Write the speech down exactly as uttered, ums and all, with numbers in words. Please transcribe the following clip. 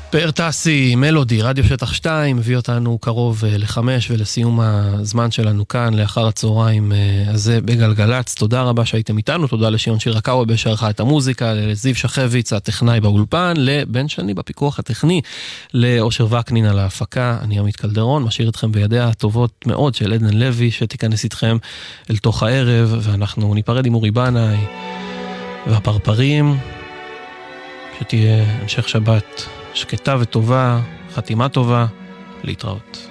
פארטסי, מלודי, רדיו שטח שתיים, מביא אותנו קרוב לחמש ולסיום הזמן שלנו כאן, לאחר הצהריים הזה בגלגלץ. תודה רבה שהייתם איתנו, תודה לשיון שירקאו בשערכה את המוזיקה, לזיו שחביץ, הטכנאי באולפן, לבן שני בפיקוח הטכני, לאושר וקנין על ההפקה, אני עמית קלדרון, משאיר אתכם בידיה הטובות מאוד של עדן לוי, שתיכנס איתכם אל תוך הערב, ואנחנו ניפרד עם אורי בנאי והפרפרים, שתהיה המשך שבת שקטה וטובה, חתימה טובה, להתראות.